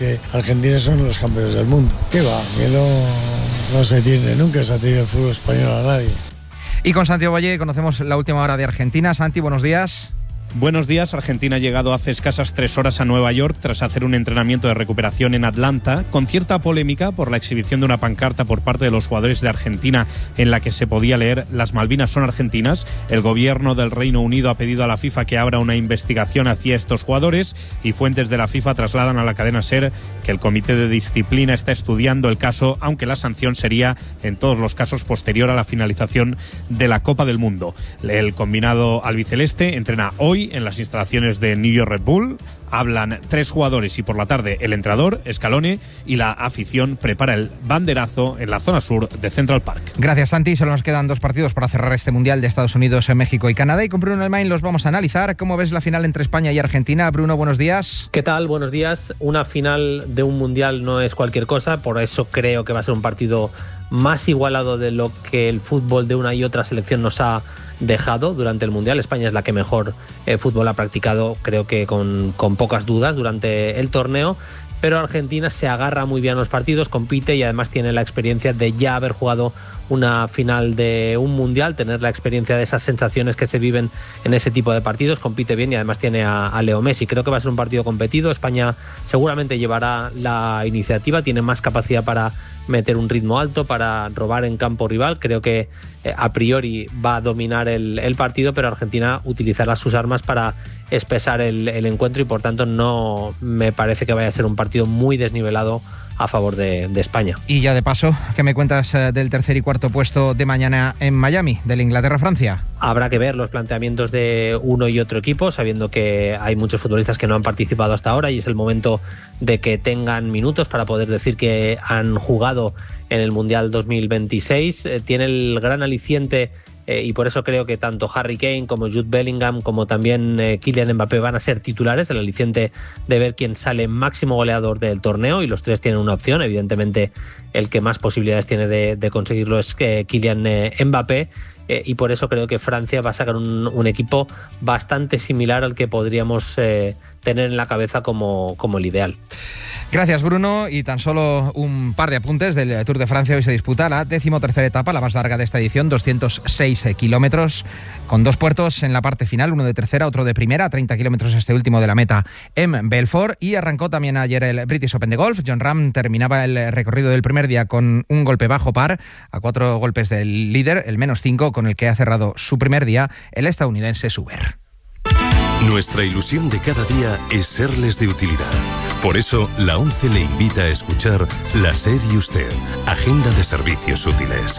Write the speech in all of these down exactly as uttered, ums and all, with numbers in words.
que Argentina son los campeones del mundo. ¿Qué va? Que no, no se tiene, nunca se ha tenido el fútbol español a nadie. Y con Santiago Valle conocemos la última hora de Argentina. Santi, buenos días. Buenos días. Argentina ha llegado hace escasas tres horas a Nueva York tras hacer un entrenamiento de recuperación en Atlanta, con cierta polémica por la exhibición de una pancarta por parte de los jugadores de Argentina en la que se podía leer "Las Malvinas son argentinas". El gobierno del Reino Unido ha pedido a la FIFA que abra una investigación hacia estos jugadores y fuentes de la FIFA trasladan a la cadena SER que el Comité de Disciplina está estudiando el caso, aunque la sanción sería en todos los casos posterior a la finalización de la Copa del Mundo. El combinado albiceleste entrena hoy en las instalaciones de New York Red Bull. Hablan tres jugadores y por la tarde el entrenador, Scaloni, y la afición prepara el banderazo en la zona sur de Central Park. Gracias, Santi. Solo nos quedan dos partidos para cerrar este Mundial de Estados Unidos, México y Canadá. Y con Bruno Elmain los vamos a analizar. ¿Cómo ves la final entre España y Argentina? Bruno, buenos días. ¿Qué tal? Buenos días. Una final de un Mundial no es cualquier cosa, por eso creo que va a ser un partido más igualado de lo que el fútbol de una y otra selección nos ha dejado durante el Mundial. España es la que mejor eh, fútbol ha practicado, creo que con, con pocas dudas durante el torneo, pero Argentina se agarra muy bien a los partidos, compite y además tiene la experiencia de ya haber jugado una final de un Mundial, tener la experiencia de esas sensaciones que se viven en ese tipo de partidos, compite bien y además tiene a, a Leo Messi. Creo que va a ser un partido competido. España seguramente llevará la iniciativa, tiene más capacidad para meter un ritmo alto, para robar en campo rival. Creo que eh, a priori va a dominar el, el partido, pero Argentina utilizará sus armas para espesar el, el encuentro y por tanto no me parece que vaya a ser un partido muy desnivelado a favor de, de España. Y ya de paso, ¿qué me cuentas del tercer y cuarto puesto de mañana en Miami, del Inglaterra-Francia? Habrá que ver los planteamientos de uno y otro equipo, sabiendo que hay muchos futbolistas que no han participado hasta ahora y es el momento de que tengan minutos para poder decir que han jugado en el Mundial dos mil veintiséis. Eh, tiene el gran aliciente eh, y por eso creo que tanto Harry Kane como Jude Bellingham como también eh, Kylian Mbappé van a ser titulares, el aliciente de ver quién sale máximo goleador del torneo, y los tres tienen una opción. Evidentemente el que más posibilidades tiene de, de conseguirlo es eh, Kylian eh, Mbappé. Eh, y por eso creo que Francia va a sacar un, un equipo bastante similar al que podríamos eh, tener en la cabeza como, como el ideal. Gracias, Bruno. Y tan solo un par de apuntes del Tour de Francia. Hoy se disputa la decimotercera etapa, la más larga de esta edición, doscientos seis kilómetros, con dos puertos en la parte final, uno de tercera, otro de primera, treinta kilómetros este último de la meta en Belfort. Y arrancó también ayer el British Open de golf. Jon Rahm terminaba el recorrido del primer día con un golpe bajo par, a cuatro golpes del líder, el menos cinco, con el que ha cerrado su primer día el estadounidense Suber. Nuestra ilusión de cada día es serles de utilidad. Por eso, la ONCE le invita a escuchar La SER y Usted, Agenda de Servicios Útiles.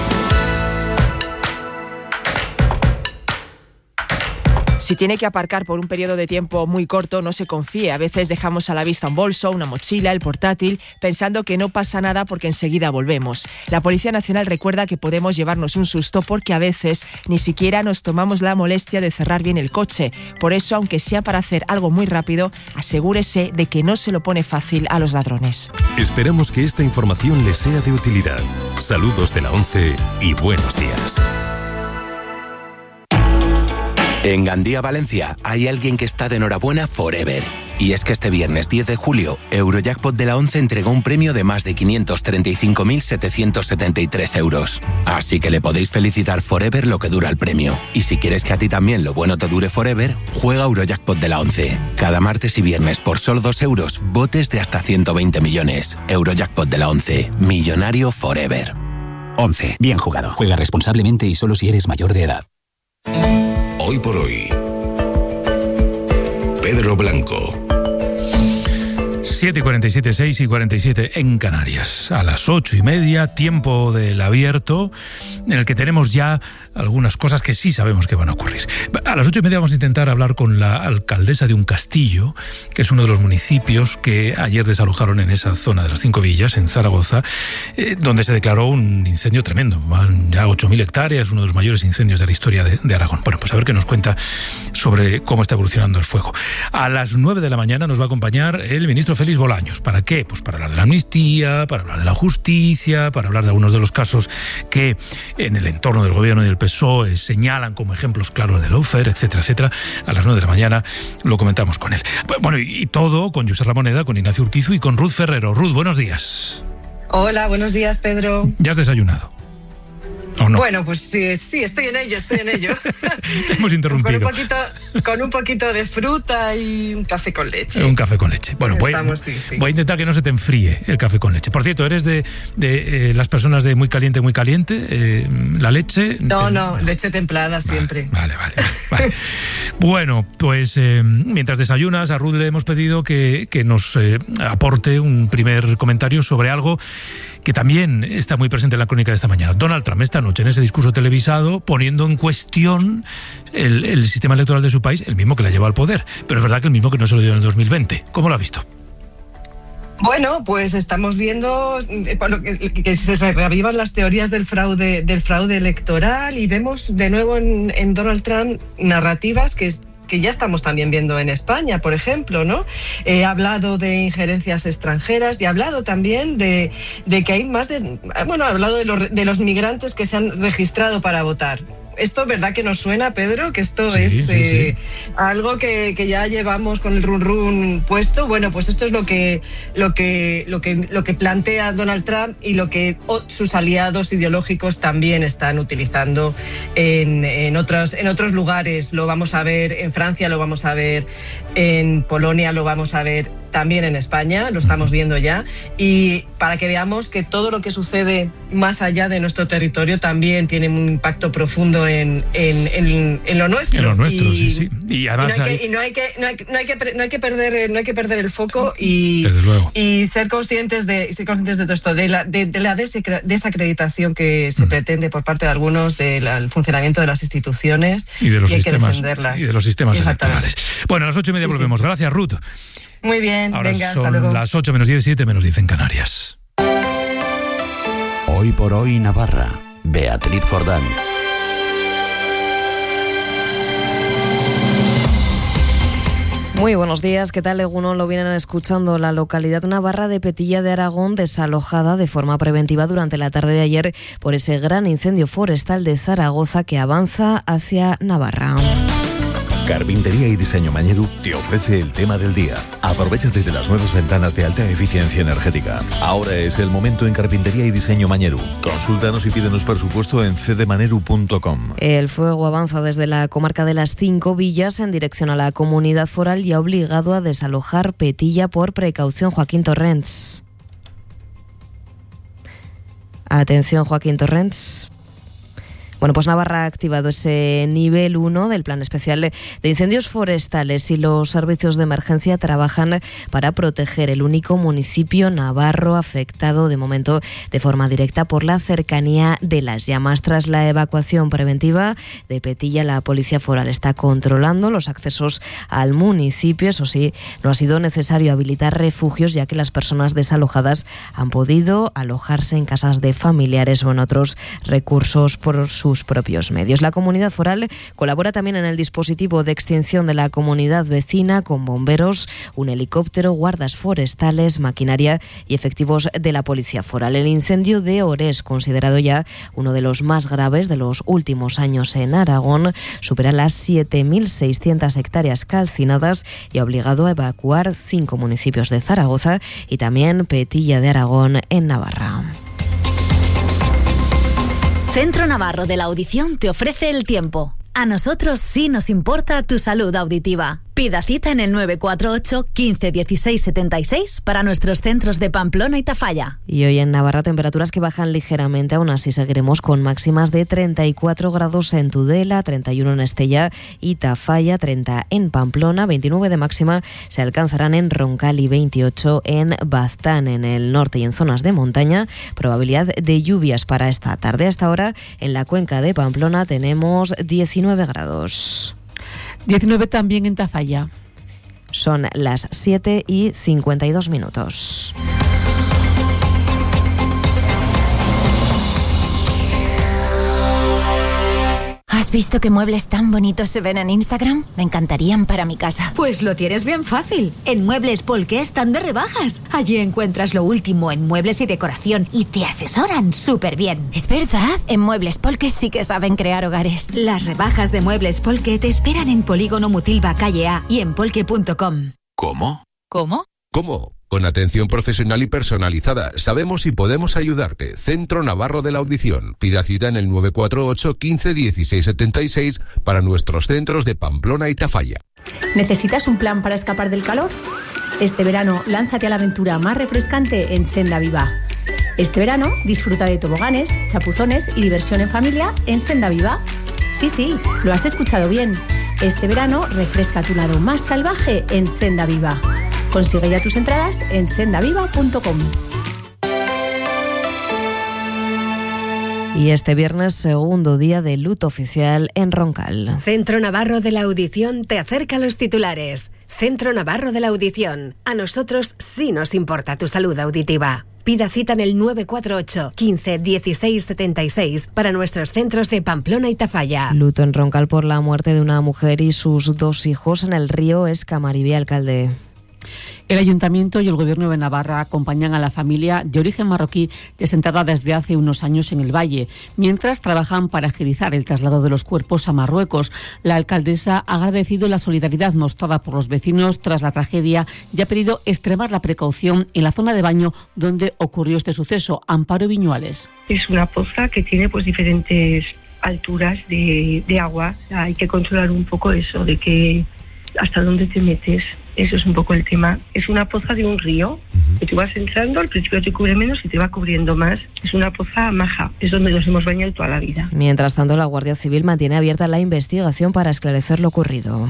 Si tiene que aparcar por un periodo de tiempo muy corto, no se confíe. A veces dejamos a la vista un bolso, una mochila, el portátil, pensando que no pasa nada porque enseguida volvemos. La Policía Nacional recuerda que podemos llevarnos un susto porque a veces ni siquiera nos tomamos la molestia de cerrar bien el coche. Por eso, aunque sea para hacer algo muy rápido, asegúrese de que no se lo pone fácil a los ladrones. Esperamos que esta información le sea de utilidad. Saludos de la ONCE y buenos días. En Gandía, Valencia, hay alguien que está de enhorabuena forever. Y es que este viernes diez de julio, Eurojackpot de la ONCE entregó un premio de más de quinientos treinta y cinco mil setecientos setenta y tres euros. Así que le podéis felicitar forever lo que dura el premio. Y si quieres que a ti también lo bueno te dure forever, juega Eurojackpot de la ONCE. Cada martes y viernes por solo dos euros, botes de hasta ciento veinte millones. Eurojackpot de la ONCE. Millonario forever. ONCE. Bien jugado. Juega responsablemente y solo si eres mayor de edad. Hoy por hoy, Pedro Blanco. siete y cuarenta y siete, seis y cuarenta y siete en Canarias. A las ocho y media, tiempo del abierto, en el que tenemos ya algunas cosas que sí sabemos que van a ocurrir. A las ocho y media vamos a intentar hablar con la alcaldesa de Uncastillo, que es uno de los municipios que ayer desalojaron en esa zona de las Cinco Villas, en Zaragoza, eh, donde se declaró un incendio tremendo. Van ya ocho mil hectáreas, uno de los mayores incendios de la historia de, de Aragón. Bueno, pues a ver qué nos cuenta sobre cómo está evolucionando el fuego. A las nueve de la mañana nos va a acompañar el ministro Félix Félix Bolaños. ¿Para qué? Pues para hablar de la amnistía, para hablar de la justicia, para hablar de algunos de los casos que en el entorno del gobierno y del P S O E señalan como ejemplos claros de lawfare, etcétera, etcétera. A las nueve de la mañana lo comentamos con él. Bueno, y todo con José Ramoneda, con Ignacio Urquizu y con Ruth Ferrero. Ruth, buenos días. Hola, buenos días, Pedro. ¿Ya has desayunado? ¿O no? Bueno, pues sí, sí, estoy en ello, estoy en ello. Te hemos interrumpido. Con un poquito, con un poquito de fruta y un café con leche. Un café con leche. Bueno, voy, Estamos, sí, sí. voy a intentar que no se te enfríe el café con leche. Por cierto, ¿eres de, de eh, las personas de muy caliente, muy caliente? Eh, ¿La leche? No, te... no, leche templada siempre. Vale, vale, vale. vale. Bueno, pues eh, mientras desayunas, a Ruth le hemos pedido que, que nos eh, aporte un primer comentario sobre algo que también está muy presente en la crónica de esta mañana. Donald Trump, esta noche, en ese discurso televisado, poniendo en cuestión el, el sistema electoral de su país, el mismo que le llevó al poder, pero es verdad que el mismo que no se lo dio en el dos mil veinte. ¿Cómo lo ha visto? Bueno, pues estamos viendo que, que se reavivan las teorías del fraude, del fraude electoral y vemos de nuevo en, en Donald Trump narrativas que que ya estamos también viendo en España, por ejemplo, ¿no? Eh, ha hablado de injerencias extranjeras y ha hablado también de, de que hay más de... Bueno, ha hablado de los, de los migrantes que se han registrado para votar. Esto, ¿verdad que nos suena, Pedro? Que esto sí, es sí, eh, sí. algo que, que ya llevamos con el run run puesto. Bueno, pues esto es lo que lo que lo que lo que plantea Donald Trump y lo que sus aliados ideológicos también están utilizando en, en otros en otros lugares. Lo vamos a ver en Francia, lo vamos a ver en Polonia, lo vamos a ver también en España, lo estamos viendo ya, y para que veamos que todo lo que sucede más allá de nuestro territorio también tiene un impacto profundo en, en, en, en lo nuestro. En lo nuestro, y, sí, sí. Y, además y, no hay hay... que, y no hay que no hay, no hay que no hay que perder no hay que perder el foco y, Desde luego. y ser conscientes de ser conscientes de todo esto, de la de, de la desacreditación que se mm. pretende por parte de algunos del funcionamiento de las instituciones y de los y hay sistemas que defenderlas. Y de los sistemas electorales. Bueno, a las ocho y media sí, volvemos. Sí. Gracias, Ruth. Muy bien, ahora venga, son hasta luego. Las ocho menos diez, siete menos diez en Canarias. Hoy por hoy Navarra. Beatriz Jordán. Muy buenos días, ¿qué tal? Egunon, lo vienen escuchando. La localidad navarra de Petilla de Aragón desalojada de forma preventiva durante la tarde de ayer por ese gran incendio forestal de Zaragoza que avanza hacia Navarra. Carpintería y Diseño Mañedu te ofrece el tema del día. Aprovecha desde las nuevas ventanas de alta eficiencia energética. Ahora es el momento en Carpintería y Diseño Mañedu. Consúltanos y pídenos presupuesto en c d maneru punto com. El fuego avanza desde la comarca de las Cinco Villas en dirección a la comunidad foral y ha obligado a desalojar Petilla por precaución. Joaquín Torrents. Atención, Joaquín Torrents. Bueno, pues Navarra ha activado ese nivel uno del Plan Especial de Incendios Forestales y los servicios de emergencia trabajan para proteger el único municipio navarro afectado de momento de forma directa por la cercanía de las llamas. Tras la evacuación preventiva de Petilla, la Policía Foral está controlando los accesos al municipio. Eso sí, no ha sido necesario habilitar refugios ya que las personas desalojadas han podido alojarse en casas de familiares o en otros recursos por su propios medios. La comunidad foral colabora también en el dispositivo de extinción de la comunidad vecina con bomberos, un helicóptero, guardas forestales, maquinaria y efectivos de la policía foral. El incendio de Orés, considerado ya uno de los más graves de los últimos años en Aragón, supera las siete mil seiscientas hectáreas calcinadas y ha obligado a evacuar cinco municipios de Zaragoza y también Petilla de Aragón en Navarra. Centro Navarro de la Audición te ofrece el tiempo. A nosotros sí nos importa tu salud auditiva. Pida cita en el nueve cuatro ocho, quince, dieciséis, setenta y seis para nuestros centros de Pamplona y Tafalla. Y hoy en Navarra temperaturas que bajan ligeramente, aún así seguiremos con máximas de treinta y cuatro grados en Tudela, treinta y uno en Estella y Tafalla, treinta en Pamplona, veintinueve de máxima se alcanzarán en Roncal y veintiocho en Baztán, en el norte y en zonas de montaña. Probabilidad de lluvias para esta tarde. Hasta ahora en la cuenca de Pamplona tenemos diecinueve grados. diecinueve también en Tafalla. Son las siete y cincuenta y dos minutos. ¿Has visto qué muebles tan bonitos se ven en Instagram? Me encantarían para mi casa. Pues lo tienes bien fácil. En Muebles Polke están de rebajas. Allí encuentras lo último en muebles y decoración y te asesoran súper bien. Es verdad, en Muebles Polke sí que saben crear hogares. Las rebajas de Muebles Polke te esperan en Polígono Mutilva, calle A y en polke punto com. ¿Cómo? ¿Cómo? ¿Cómo? Con atención profesional y personalizada. Sabemos y podemos ayudarte. Centro Navarro de la Audición. Pida cita en el nueve cuatro ocho, quince, dieciséis setenta y seis para nuestros centros de Pamplona y Tafalla. ¿Necesitas un plan para escapar del calor? Este verano, lánzate a la aventura más refrescante en Senda Viva. Este verano, disfruta de toboganes, chapuzones y diversión en familia en Senda Viva. Sí, sí, lo has escuchado bien. Este verano, refresca tu lado más salvaje en Senda Viva. Consigue ya tus entradas en senda viva punto com. Y este viernes, segundo día de luto oficial en Roncal. Centro Navarro de la Audición te acerca a los titulares. Centro Navarro de la Audición. A nosotros sí nos importa tu salud auditiva. Pida cita en el nueve cuatro ocho, quince, dieciséis setenta y seis para nuestros centros de Pamplona y Tafalla. Luto en Roncal por la muerte de una mujer y sus dos hijos en el río Escamaribí, alcalde. El Ayuntamiento y el Gobierno de Navarra acompañan a la familia de origen marroquí desenterrada desde hace unos años en el Valle, mientras trabajan para agilizar el traslado de los cuerpos a Marruecos. La alcaldesa ha agradecido la solidaridad mostrada por los vecinos tras la tragedia y ha pedido extremar la precaución en la zona de baño donde ocurrió este suceso. Amparo Viñuales. Es una poza que tiene pues diferentes alturas de, de agua. Hay que controlar un poco eso, de que hasta dónde te metes. Eso es un poco el tema. Es una poza de un río, uh-huh. que tú vas entrando, al principio te cubre menos y te va cubriendo más. Es una poza maja, es donde nos hemos bañado toda la vida. Mientras tanto, la Guardia Civil mantiene abierta la investigación para esclarecer lo ocurrido.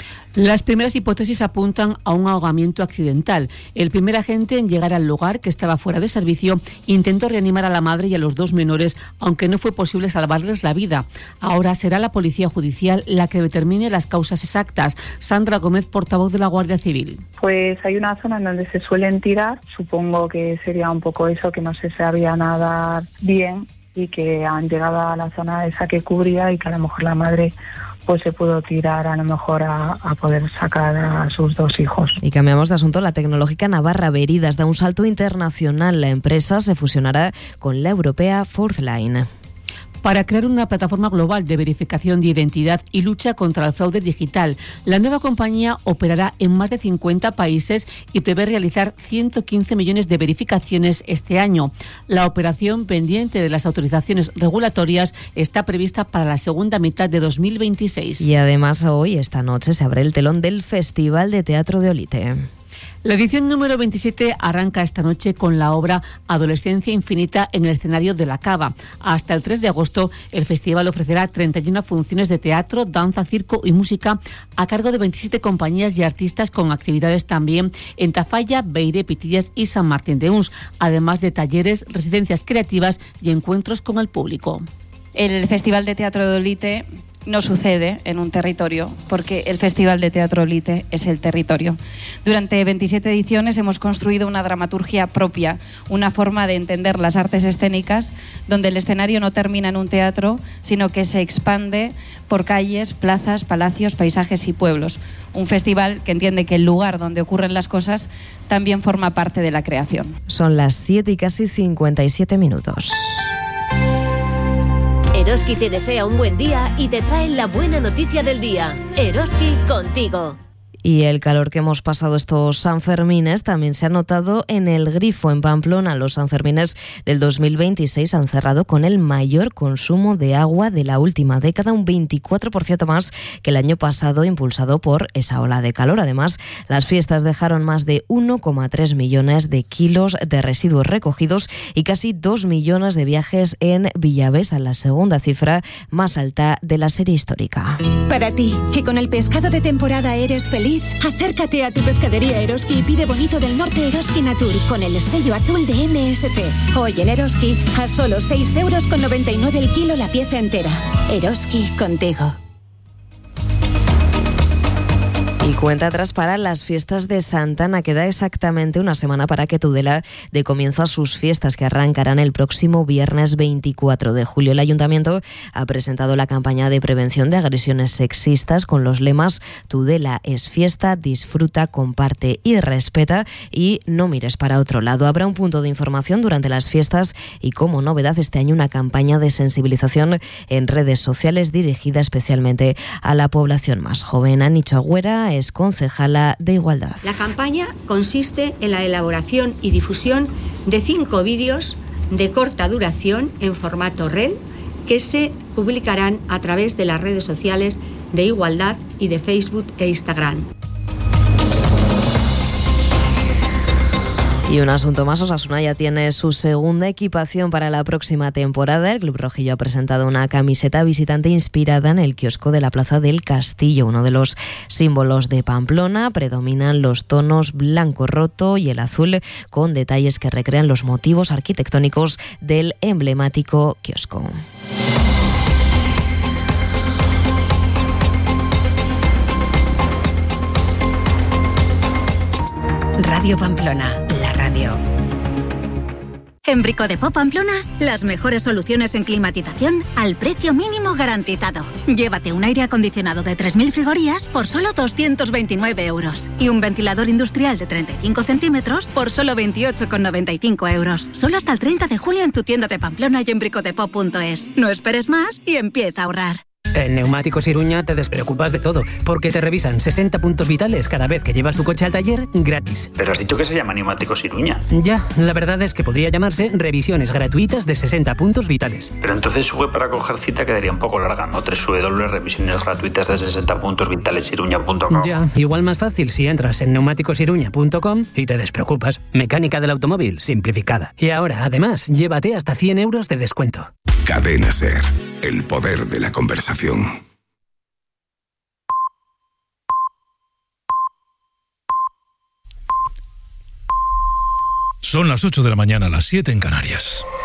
Las primeras hipótesis apuntan a un ahogamiento accidental. El primer agente en llegar al lugar, que estaba fuera de servicio, intentó reanimar a la madre y a los dos menores, aunque no fue posible salvarles la vida. Ahora será la Policía Judicial la que determine las causas exactas. Sandra Gómez, portavoz de la Guardia Civil. Pues hay una zona en donde se suelen tirar. Supongo que sería un poco eso, que no se sabía nadar bien y que han llegado a la zona esa que cubría y que a lo mejor la madre pues se pudo tirar a lo mejor a, a poder sacar a sus dos hijos. Y cambiamos de asunto. La tecnológica navarra Veridas da un salto internacional. La empresa se fusionará con la europea Fourthline para crear una plataforma global de verificación de identidad y lucha contra el fraude digital. La nueva compañía operará en más de cincuenta países y prevé realizar ciento quince millones de verificaciones este año. La operación, pendiente de las autorizaciones regulatorias, está prevista para la segunda mitad de dos mil veintiséis. Y además hoy, esta noche, se abre el telón del Festival de Teatro de Olite. La edición número veintisiete arranca esta noche con la obra Adolescencia Infinita en el escenario de la Cava. Hasta el tres de agosto, el festival ofrecerá treinta y una funciones de teatro, danza, circo y música a cargo de veintisiete compañías y artistas, con actividades también en Tafalla, Beire, Pitillas y San Martín de Uns, además de talleres, residencias creativas y encuentros con el público. El Festival de Teatro de Olite no sucede en un territorio, porque el Festival de Teatro Olite es el territorio. Durante veintisiete ediciones hemos construido una dramaturgia propia, una forma de entender las artes escénicas, donde el escenario no termina en un teatro, sino que se expande por calles, plazas, palacios, paisajes y pueblos. Un festival que entiende que el lugar donde ocurren las cosas también forma parte de la creación. Son las siete y casi cincuenta y siete minutos. Eroski te desea un buen día y te trae la buena noticia del día. Eroski contigo. Y el calor que hemos pasado estos Sanfermines también se ha notado en el Grifo, en Pamplona. Los Sanfermines del dos mil veintiséis han cerrado con el mayor consumo de agua de la última década, un veinticuatro por ciento más que el año pasado, impulsado por esa ola de calor. Además, las fiestas dejaron más de uno coma tres millones de kilos de residuos recogidos y casi dos millones de viajes en Villavesa, la segunda cifra más alta de la serie histórica. Para ti, que con el pescado de temporada eres feliz, acércate a tu pescadería Eroski y pide bonito del norte Eroski Natur con el sello azul de eme ese ce. Hoy en Eroski a solo seis euros con noventa y nueve el kilo la pieza entera. Eroski contigo. Y cuenta atrás para las fiestas de Santa Ana. Queda exactamente una semana para que Tudela dé comienzo a sus fiestas, que arrancarán el próximo viernes veinticuatro de julio. El Ayuntamiento ha presentado la campaña de prevención de agresiones sexistas con los lemas Tudela es fiesta, disfruta, comparte y respeta, y no mires para otro lado. Habrá un punto de información durante las fiestas y, como novedad este año, una campaña de sensibilización en redes sociales dirigida especialmente a la población más joven. Anicho Agüera es concejala de Igualdad. La campaña consiste en la elaboración y difusión de cinco vídeos de corta duración en formato reel que se publicarán a través de las redes sociales de Igualdad y de Facebook e Instagram. Y un asunto más, Osasuna ya tiene su segunda equipación para la próxima temporada. El Club Rojillo ha presentado una camiseta visitante inspirada en el kiosco de la Plaza del Castillo, uno de los símbolos de Pamplona. Predominan los tonos blanco roto y el azul, con detalles que recrean los motivos arquitectónicos del emblemático kiosco. Radio Pamplona, la radio. En Brico de Pop Pamplona, las mejores soluciones en climatización al precio mínimo garantizado. Llévate un aire acondicionado de tres mil frigorías por solo doscientos veintinueve euros y un ventilador industrial de treinta y cinco centímetros por solo veintiocho con noventa y cinco euros. Solo hasta el treinta de julio en tu tienda de Pamplona y en bricodepop punto es. No esperes más y empieza a ahorrar. En Neumáticos Iruña te despreocupas de todo, porque te revisan sesenta puntos vitales cada vez que llevas tu coche al taller gratis. Pero has dicho que se llama Neumáticos Iruña. Ya, la verdad es que podría llamarse revisiones gratuitas de sesenta puntos vitales. Pero entonces su web para coger cita quedaría un poco larga, ¿no? doble u doble u doble u punto revisiones gratuitas de sesenta puntos vitales iruña punto com. Ya, igual más fácil si entras en neumáticos iruña punto com y te despreocupas. Mecánica del automóvil simplificada. Y ahora, además, llévate hasta cien euros de descuento. Cadena Ser, el poder de la conversación. Son las ocho de la mañana, las siete en Canarias.